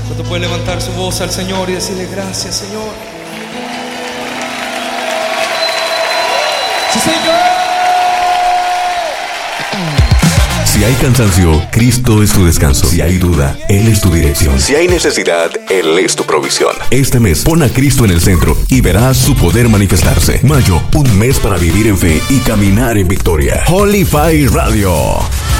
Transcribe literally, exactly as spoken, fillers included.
¿Cuánto puede levantar su voz al Señor y decirle gracias, Señor? ¡Sí, Señor! Si hay cansancio, Cristo es tu descanso. Si hay duda, Él es tu dirección. Si hay necesidad, Él es tu provisión. Este mes, pon a Cristo en el centro y verás su poder manifestarse. Mayo, un mes para vivir en fe y caminar en victoria. Holy Fire Radio.